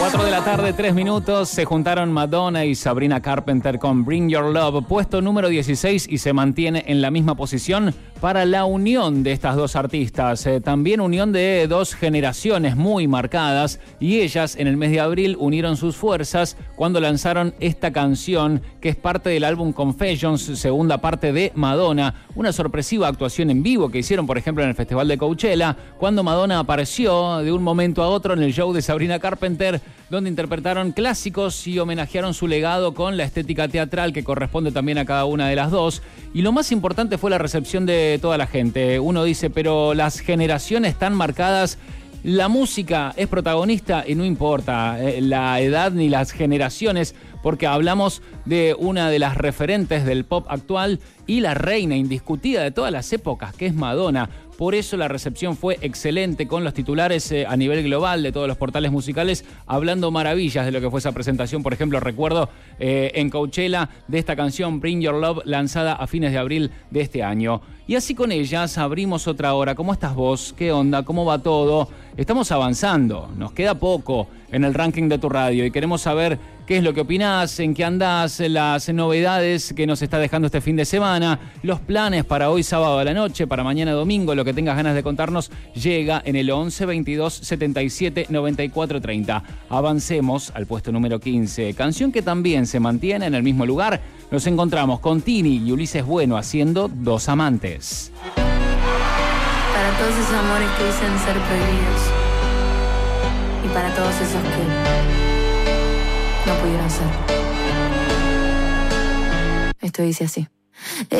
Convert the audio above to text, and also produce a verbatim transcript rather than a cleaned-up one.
cuatro de la tarde, tres minutos, se juntaron Madonna y Sabrina Carpenter con Bring Your Love, puesto número dieciséis y se mantiene en la misma posición para la unión de estas dos artistas. Eh, también unión de dos generaciones muy marcadas y ellas en el mes de abril unieron sus fuerzas cuando lanzaron esta canción que es parte del álbum Confessions, segunda parte de Madonna, una sorpresiva actuación en vivo que hicieron por ejemplo en el Festival de Coachella, cuando Madonna apareció de un momento a otro en el show de Sabrina Carpenter, donde interpretaron clásicos y homenajearon su legado con la estética teatral que corresponde también a cada una de las dos. Y lo más importante fue la recepción de toda la gente. Uno dice, pero las generaciones están marcadas, la música es protagonista y no importa eh, la edad ni las generaciones, porque hablamos de una de las referentes del pop actual y la reina indiscutida de todas las épocas, que es Madonna. Por eso la recepción fue excelente, con los titulares eh, a nivel global de todos los portales musicales hablando maravillas de lo que fue esa presentación. Por ejemplo, recuerdo eh, en Coachella de esta canción Bring Your Love, lanzada a fines de abril de este año. Y así con ellas abrimos otra hora. ¿Cómo estás vos? ¿Qué onda? ¿Cómo va todo? Estamos avanzando, nos queda poco en el ranking de tu radio y queremos saber qué es lo que opinás, en qué andás, las novedades que nos está dejando este fin de semana, los planes para hoy sábado a la noche, para mañana domingo, lo que tengas ganas de contarnos, llega en el once veintidós setenta y siete noventa y cuatro treinta. Avancemos al puesto número quince, canción que también se mantiene en el mismo lugar. Nos encontramos con Tini y Ulises Bueno haciendo Dos Amantes. Para todos esos amores que dicen ser prohibidos y para todos esos que no pudieron ser. Esto dice así.